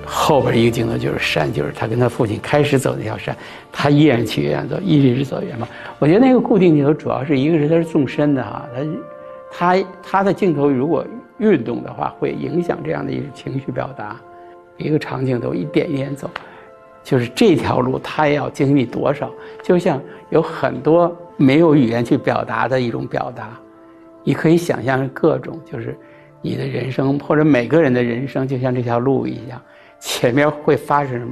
后边一个镜头就是山，就是他跟他父亲开始走那条山，他依然去远走，一直走远方。我觉得那个固定镜头主要是一个是它是纵深的哈，他的镜头如果运动的话，会影响这样的一个情绪表达。一个长镜头一点一点走，就是这条路他要经历多少，就像有很多没有语言去表达的一种表达，你可以想象各种，就是你的人生或者每个人的人生就像这条路一样，前面会发生什么。